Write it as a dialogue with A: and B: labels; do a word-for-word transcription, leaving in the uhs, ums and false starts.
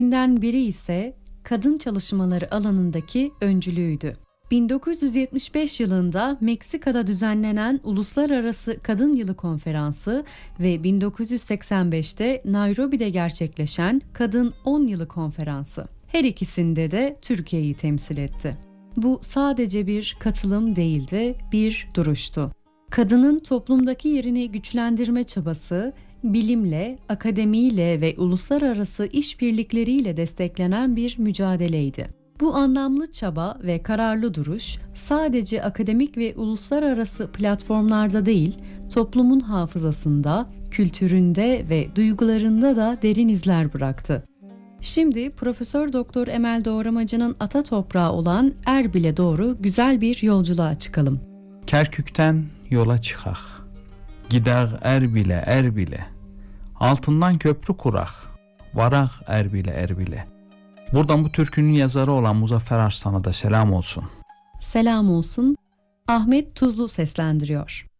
A: biri ise kadın çalışmaları alanındaki öncülüğüydü. bin dokuz yüz yetmiş beş yılında Meksika'da düzenlenen Uluslararası Kadın Yılı Konferansı ve bin dokuz yüz seksen beşte Nairobi'de gerçekleşen Kadın on Yılı Konferansı. Her ikisinde de Türkiye'yi temsil etti. Bu sadece bir katılım değildi, bir duruştu. Kadının toplumdaki yerini güçlendirme çabası, bilimle, akademiyle ve uluslararası işbirlikleriyle desteklenen bir mücadeleydi. Bu anlamlı çaba ve kararlı duruş sadece akademik ve uluslararası platformlarda değil, toplumun hafızasında, kültüründe ve duygularında da derin izler bıraktı. Şimdi Profesör Doktor Emel Doğramacı'nın ata toprağı olan Erbil'e doğru güzel bir yolculuğa çıkalım.
B: Kerkük'ten yola çıkak, gidək Erbil'e Erbil'e, altından köprü kurak, varaq Erbil'e Erbil'e. Buradan bu türkünün yazarı olan Muzaffer Arslan'a da selam olsun.
A: Selam olsun. Ahmet Tuzlu seslendiriyor.